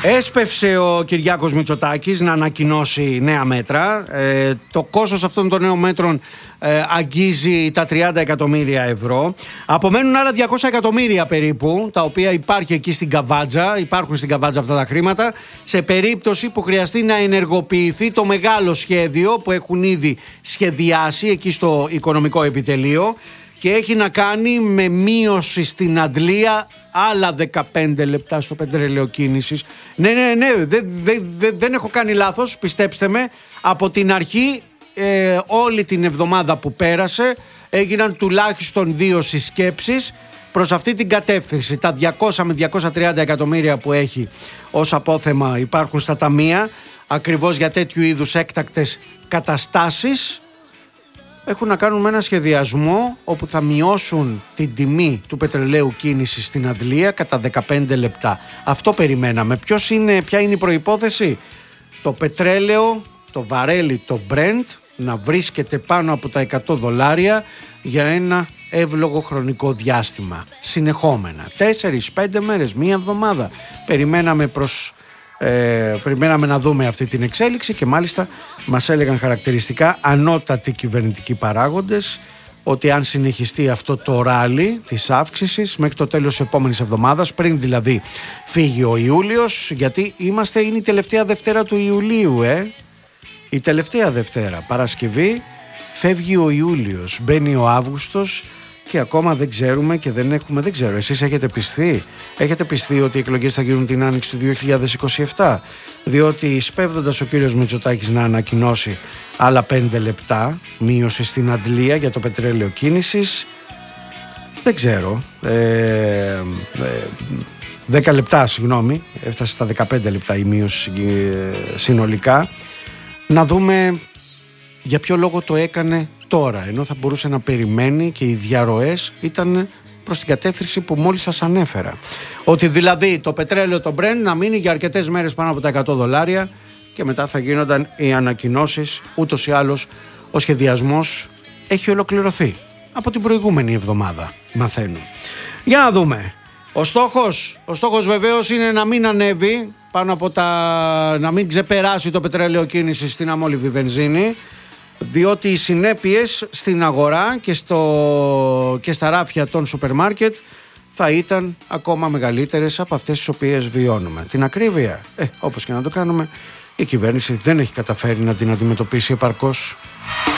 Έσπευσε ο Κυριάκος Μητσοτάκης να ανακοινώσει νέα μέτρα. Το κόστος αυτών των νέων μέτρων αγγίζει τα 30 εκατομμύρια ευρώ. Απομένουν άλλα 200 εκατομμύρια περίπου, τα οποία υπάρχει εκεί στην Καβάτζα. Υπάρχουν στην Καβάτζα αυτά τα χρήματα, σε περίπτωση που χρειαστεί να ενεργοποιηθεί το μεγάλο σχέδιο που έχουν ήδη σχεδιάσει εκεί στο Οικονομικό Επιτελείο. Και έχει να κάνει με μείωση στην αντλία άλλα 15 λεπτά στο πετρέλαιο κίνησης. Ναι, δεν έχω κάνει λάθος, πιστέψτε με. Από την αρχή, όλη την εβδομάδα που πέρασε, έγιναν τουλάχιστον 2 συσκέψεις προς αυτή την κατεύθυνση. Τα 200 με 230 εκατομμύρια που έχει ως απόθεμα υπάρχουν στα ταμεία, ακριβώς για τέτοιου είδους έκτακτες καταστάσεις. Έχουν να κάνουν με ένα σχεδιασμό όπου θα μειώσουν την τιμή του πετρελαίου κίνησης στην αντλία κατά 15 λεπτά. Αυτό περιμέναμε. Ποια είναι η προϋπόθεση? Το πετρέλαιο, το βαρέλι, το Brent να βρίσκεται πάνω από τα $100 για ένα εύλογο χρονικό διάστημα. Συνεχόμενα. 4-5 μέρες, μία εβδομάδα. Περιμέναμε να δούμε αυτή την εξέλιξη και μάλιστα μας έλεγαν χαρακτηριστικά ανώτατοι κυβερνητικοί παράγοντες ότι αν συνεχιστεί αυτό το ράλι της αύξησης μέχρι το τέλος της επόμενης εβδομάδας, πριν δηλαδή φύγει ο Ιούλιος, γιατί είναι η τελευταία Δευτέρα του Ιουλίου, η τελευταία Δευτέρα, Παρασκευή, φεύγει ο Ιούλιος, μπαίνει ο Αύγουστος και ακόμα δεν ξέρουμε και δεν ξέρω. Εσείς έχετε πιστεί ότι οι εκλογές θα γίνουν την άνοιξη του 2027? Διότι σπέβδοντας ο κύριος Μητσοτάκης να ανακοινώσει άλλα 5 λεπτά μείωση στην αντλία για το πετρέλαιο κίνησης, δεν ξέρω, 10 λεπτά έφτασε στα 15 λεπτά η μείωση συνολικά. Να δούμε για ποιο λόγο το έκανε τώρα, ενώ θα μπορούσε να περιμένει και οι διαρροές ήταν προς την κατεύθυνση που μόλις σας ανέφερα. Ότι δηλαδή το πετρέλαιο, το Brent, να μείνει για αρκετές μέρες πάνω από τα $100 και μετά θα γίνονταν οι ανακοινώσεις. Ούτως ή άλλως ο σχεδιασμός έχει ολοκληρωθεί από την προηγούμενη εβδομάδα, μαθαίνω. Για να δούμε. Ο στόχος βεβαίως είναι να μην ανέβει πάνω από να μην ξεπεράσει το πετρέλαιο κίνηση στην αμόλυβδη βενζίνη, διότι οι συνέπειες στην αγορά και στα ράφια των σούπερ μάρκετ θα ήταν ακόμα μεγαλύτερες από αυτές τις οποίες βιώνουμε. Την ακρίβεια, όπως και να το κάνουμε, η κυβέρνηση δεν έχει καταφέρει να την αντιμετωπίσει επαρκώς.